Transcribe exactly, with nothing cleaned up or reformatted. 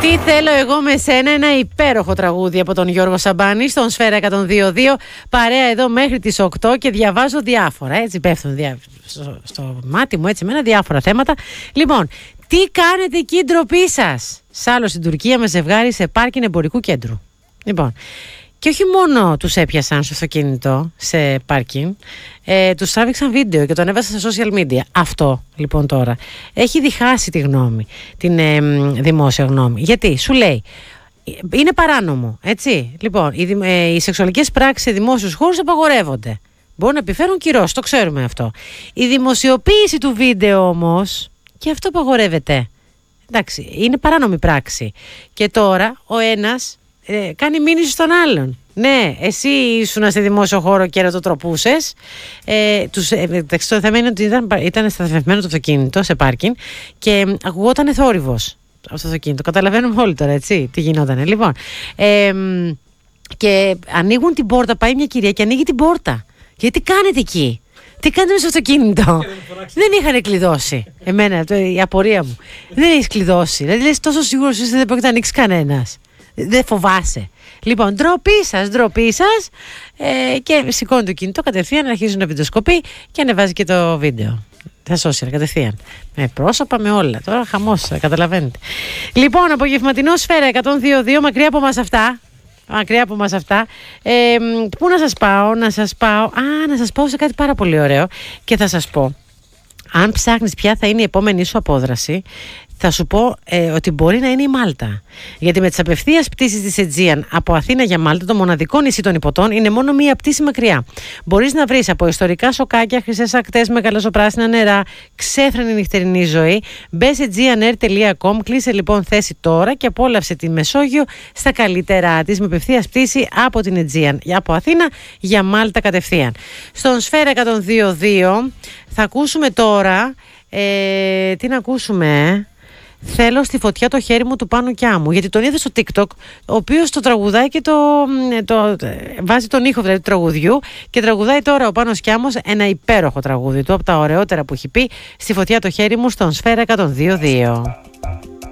Τι θέλω εγώ με σένα, ένα υπέροχο τραγούδι από τον Γιώργο Σαμπάνη στον Σφαίρα εκατόν δύο δύο. Παρέα εδώ μέχρι τις οκτώ και διαβάζω διάφορα. Έτσι πέφτουν διά... στο, στο μάτι μου, έτσι, με ένα διάφορα θέματα. Λοιπόν, τι κάνετε εκεί, ντροπή σας? Σάλο στην Τουρκία με ζευγάρι σε πάρκινγκ εμπορικού κέντρου. Λοιπόν, και όχι μόνο τους έπιασαν στο αυτοκίνητο σε πάρκινγκ, ε, τους τράβηξαν βίντεο και τον έβασαν στα social media. Αυτό λοιπόν τώρα έχει διχάσει τη γνώμη, την ε, δημόσια γνώμη. Γιατί σου λέει, είναι παράνομο, έτσι. Λοιπόν, οι, ε, οι σεξουαλικές πράξεις σε δημόσιους χώρους απαγορεύονται. Μπορούν να επιφέρουν κυρώσεις, το ξέρουμε αυτό. Η δημοσιοποίηση του βίντεο όμως, και αυτό απαγορεύεται. Εντάξει, είναι παράνομη πράξη. Και τώρα ο ένας ε, κάνει μήνυση στον άλλον. Ναι, εσύ ήσουν σε δημόσιο χώρο και ερωτοτροπούσες. Ε, τους, ε, το θέμα είναι ότι ήταν, ήταν σταθμευμένο το αυτοκίνητο σε πάρκινγκ και ακουγόταν θόρυβος από το αυτοκίνητο. Καταλαβαίνουμε όλοι τώρα, έτσι, τι γινότανε. Λοιπόν, ε, και ανοίγουν την πόρτα, πάει μια κυρία και ανοίγει την πόρτα. Γιατί κάνετε εκεί? Τι κάνετε στο αυτοκίνητο? Δεν είχαν κλειδώσει. Εμένα, το, η απορία μου. Δεν έχει κλειδώσει. Δηλαδή, λες, τόσο σίγουρος είσαι, δεν πρόκειται να ανοίξει κανένας. Δεν φοβάσαι. Λοιπόν, ντροπή σας, ντροπή σας. Ε, και σηκώνει το κινητό κατευθείαν, αρχίζουν να βιντεοσκοπεί και ανεβάζει και το βίντεο. Θα social κατευθείαν. Με πρόσωπα, με όλα. Τώρα χαμός, καταλαβαίνετε. Λοιπόν, απογευματινό Σφαίρα εκατόν δύο δύο, μακριά από μας αυτά. Μακριά από μας αυτά. Ε, πού να σας πάω, να σας πάω. Α, να σας πάω σε κάτι πάρα πολύ ωραίο. Και θα σας πω, αν ψάχνεις ποια θα είναι η επόμενη σου απόδραση, θα σου πω ε, ότι μπορεί να είναι η Μάλτα. Γιατί με τις απευθείας πτήσεις της Aegean από Αθήνα για Μάλτα, το μοναδικό νησί των Ιππωτών, είναι μόνο μία πτήση μακριά. Μπορείς να βρεις από ιστορικά σοκάκια, χρυσές ακτές με γαλαζοπράσινα νερά, ξέφρενη νυχτερινή ζωή. Μπες aegean air τελεία com, κλείσε λοιπόν θέση τώρα και απόλαυσε τη Μεσόγειο στα καλύτερά της με απευθείας πτήση από την Aegean, από Αθήνα για Μάλτα κατευθείαν. Στον Σφαίρα εκατόν δύο δύο θα ακούσουμε τώρα. Ε, τι να ακούσουμε, ε? Θέλω στη φωτιά το χέρι μου του Πάνου Κιάμου. Γιατί τον είδα στο TikTok, ο οποίος το τραγουδάει και το, το, το βάζει τον ήχο δηλαδή, του τραγουδιού και τραγουδάει τώρα ο Πάνος Κιάμος ένα υπέροχο τραγούδι του από τα ωραιότερα που έχει πει. Στη φωτιά το χέρι μου στον Σφαίρα εκατόν δύο δύο.